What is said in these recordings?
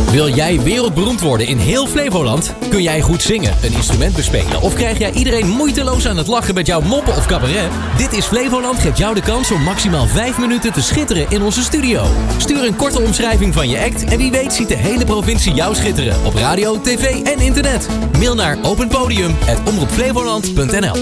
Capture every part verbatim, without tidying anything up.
Wil jij wereldberoemd worden in heel Flevoland? Kun jij goed zingen, een instrument bespelen of krijg jij iedereen moeiteloos aan het lachen met jouw moppen of cabaret? Dit is Flevoland geeft jou de kans om maximaal vijf minuten te schitteren in onze studio. Stuur een korte omschrijving van je act en wie weet ziet de hele provincie jou schitteren op radio, tv en internet. Mail naar openpodium apenstaartje omroep flevoland punt n l.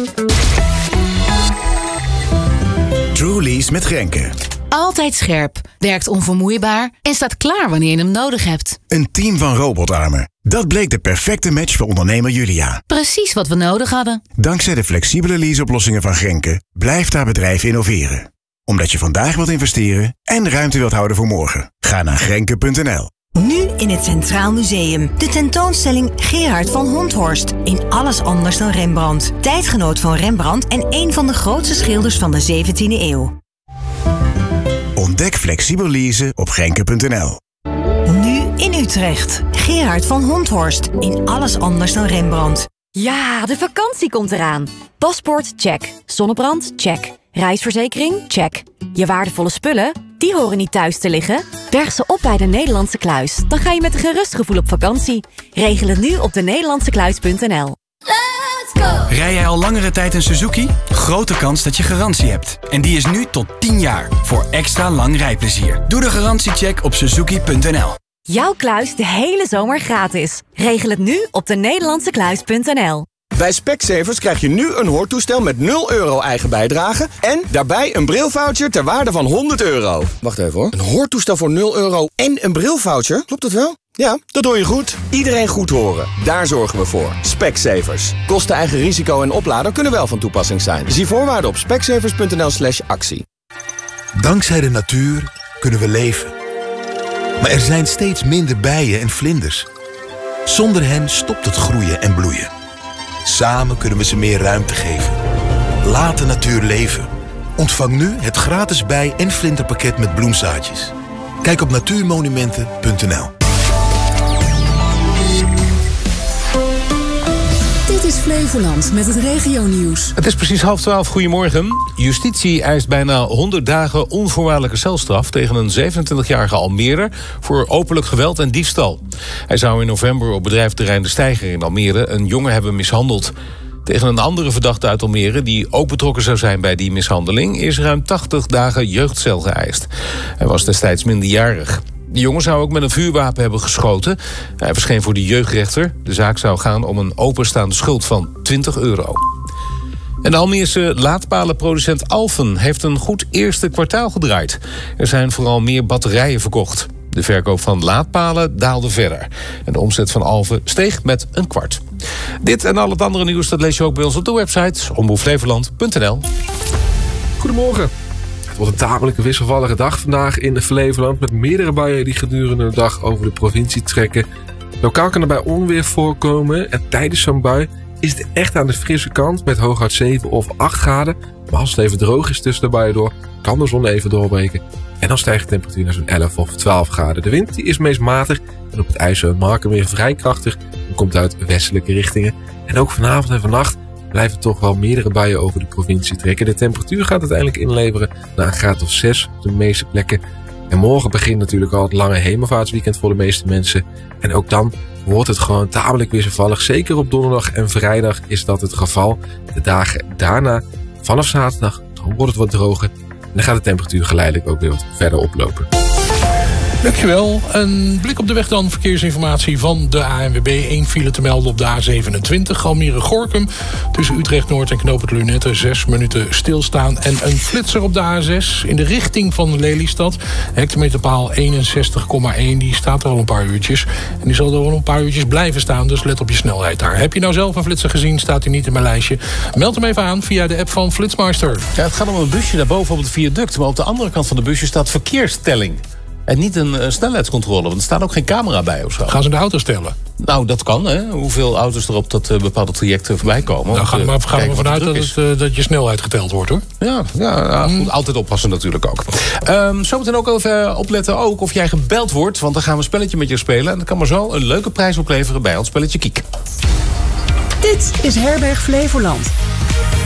Truly's met Grenke. Altijd scherp, werkt onvermoeibaar en staat klaar wanneer je hem nodig hebt. Een team van robotarmen. Dat bleek de perfecte match voor ondernemer Julia. Precies wat we nodig hadden. Dankzij de flexibele leaseoplossingen van Grenke blijft haar bedrijf innoveren. Omdat je vandaag wilt investeren en ruimte wilt houden voor morgen. Ga naar grenke punt n l. Nu in het Centraal Museum. De tentoonstelling Gerard van Honthorst. In alles anders dan Rembrandt. Tijdgenoot van Rembrandt en een van de grootste schilders van de zeventiende eeuw. Ontdek flexibel leasen op grenke punt n l. Nu in Utrecht. Gerard van Honthorst. In alles anders dan Rembrandt. Ja, de vakantie komt eraan. Paspoort, check. Zonnebrand, check. Reisverzekering, check. Je waardevolle spullen, die horen niet thuis te liggen. Berg ze op bij de Nederlandse Kluis. Dan ga je met een gerust gevoel op vakantie. Regel het nu op de nederlandse kluis punt n l. Rij jij al langere tijd een Suzuki? Grote kans dat je garantie hebt. En die is nu tot tien jaar. Voor extra lang rijplezier. Doe de garantiecheck op suzuki punt n l. Jouw kluis de hele zomer gratis. Regel het nu op de nederlandse kluis punt n l. Bij Specsavers krijg je nu een hoortoestel met nul euro eigen bijdrage en daarbij een brilvoucher ter waarde van honderd euro. Wacht even hoor. Een hoortoestel voor nul euro en een brilvoucher? Klopt dat wel? Ja, dat hoor je goed. Iedereen goed horen. Daar zorgen we voor. Specsavers. Kosten, eigen risico en oplader kunnen wel van toepassing zijn. Zie voorwaarden op specsavers punt n l slash actie. Dankzij de natuur kunnen we leven. Maar er zijn steeds minder bijen en vlinders. Zonder hen stopt het groeien en bloeien. Samen kunnen we ze meer ruimte geven. Laat de natuur leven. Ontvang nu het gratis bij- en vlinderpakket met bloemzaadjes. Kijk op natuurmonumenten punt n l. Dit is Flevoland met het regionieuws. Het is precies half twaalf. Goedemorgen. Justitie eist bijna honderd dagen onvoorwaardelijke celstraf tegen een zevenentwintigjarige Almeerder voor openlijk geweld en diefstal. Hij zou in november op bedrijventerrein De Steiger in Almere een jongen hebben mishandeld. Tegen een andere verdachte uit Almere, die ook betrokken zou zijn bij die mishandeling, is ruim tachtig dagen jeugdcel geëist. Hij was destijds minderjarig. De jongen zou ook met een vuurwapen hebben geschoten. Hij verscheen voor de jeugdrechter. De zaak zou gaan om een openstaande schuld van twintig euro. En de Almeerse laadpalenproducent Alfen heeft een goed eerste kwartaal gedraaid. Er zijn vooral meer batterijen verkocht. De verkoop van laadpalen daalde verder. En de omzet van Alfen steeg met een kwart. Dit en al het andere nieuws dat lees je ook bij ons op de website omroep flevoland punt n l. Goedemorgen. Het wordt een tamelijk wisselvallige dag vandaag in Flevoland, met meerdere buien die gedurende de dag over de provincie trekken. Lokaal kan er bij onweer voorkomen en tijdens zo'n bui is het echt aan de frisse kant met hooguit zeven of acht graden. Maar als het even droog is tussen de buien door, kan de zon even doorbreken. En dan stijgt de temperatuur naar zo'n elf of twaalf graden. De wind die is meest matig en op het IJssel en Marken weer vrij krachtig en komt uit westelijke richtingen. En ook vanavond en vannacht blijven toch wel meerdere buien over de provincie trekken. De temperatuur gaat uiteindelijk inleveren naar een graad of zes op de meeste plekken. En morgen begint natuurlijk al het lange hemelvaartsweekend voor de meeste mensen. En ook dan wordt het gewoon tamelijk wisselvallig. Zeker op donderdag en vrijdag is dat het geval. De dagen daarna, vanaf zaterdag, dan wordt het wat droger. En dan gaat de temperatuur geleidelijk ook weer wat verder oplopen. Dankjewel. Een blik op de weg dan. Verkeersinformatie van de A N W B. Eén file te melden op de A zevenentwintig. Almere-Gorkum. Tussen Utrecht-Noord en Knoop het Lunette. Zes minuten stilstaan. En een flitser op de A zes. In de richting van Lelystad. Hectometerpaal eenenzestig komma één. Die staat er al een paar uurtjes. En die zal er wel een paar uurtjes blijven staan. Dus let op je snelheid daar. Heb je nou zelf een flitser gezien? Staat hij niet in mijn lijstje? Meld hem even aan via de app van Flitsmeister. Ja, het gaat om een busje daarboven op het viaduct. Maar op de andere kant van de busje staat verkeerstelling. En niet een uh, snelheidscontrole, want er staat ook geen camera bij of zo. Gaan ze de auto's tellen? Nou, dat kan, hè. Hoeveel auto's er op dat uh, bepaalde traject uh, voorbij komen. Nou, gaan we maar gaan we vanuit dat, het, uh, dat je snelheid geteld wordt, hoor. Ja, ja, ja goed, altijd oppassen natuurlijk ook. Um, zometeen ook even opletten ook of jij gebeld wordt, want dan gaan we een spelletje met je spelen. En dat kan maar zo een leuke prijs opleveren bij ons spelletje Kiek. Dit is Herberg Flevoland.